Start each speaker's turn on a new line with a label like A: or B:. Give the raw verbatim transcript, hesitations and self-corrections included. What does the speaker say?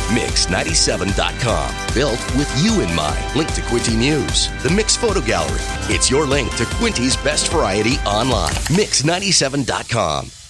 A: mix ninety-seven dot com. Built with you in mind. Link to Quinte News, the Mix Photo Gallery. It's your link to Quinte's best variety online. mix ninety-seven dot com.